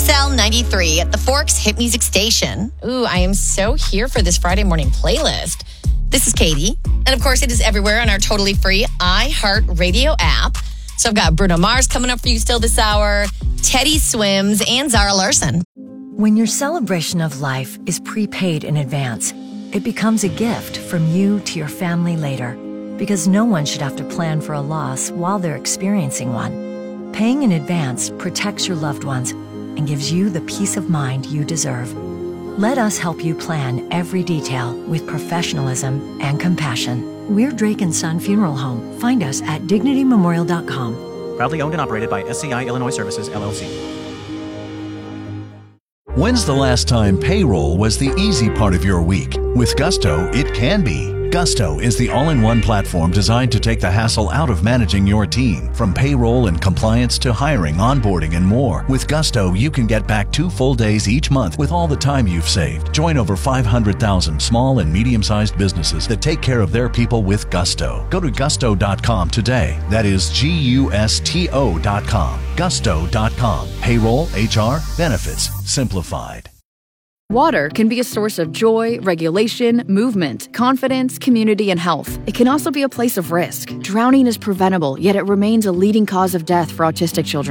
XL 93 at the Forks Hit Music Station. Ooh, I am so here for this Friday morning playlist. This is Katie. And of course, it is everywhere on our totally free iHeartRadio app. So I've got Bruno Mars coming up for you still this hour, Teddy Swims, and Zara Larsson. When your celebration of life is prepaid in advance, it becomes a gift from you to your family later. Because no one should have to plan for a loss while they're experiencing one. Paying in advance protects your loved ones and gives you the peace of mind you deserve. Let us help you plan every detail with professionalism and compassion. We're Drake & Son Funeral Home. Find us at dignitymemorial.com. Proudly owned and operated by SCI Illinois Services, LLC. When's the last time payroll was the easy part of your week? With Gusto, it can be. Gusto is the all-in-one platform designed to take the hassle out of managing your team. From payroll and compliance to hiring, onboarding, and more. With Gusto, you can get back 2 full days each month with all the time you've saved. Join over 500,000 small and medium-sized businesses that take care of their people with Gusto. Go to gusto.com today. That is Gusto.com. Gusto.com. Payroll, HR, benefits, simplified. Water can be a source of joy, regulation, movement, confidence, community, and health. It can also be a place of risk. Drowning is preventable, yet it remains a leading cause of death for autistic children.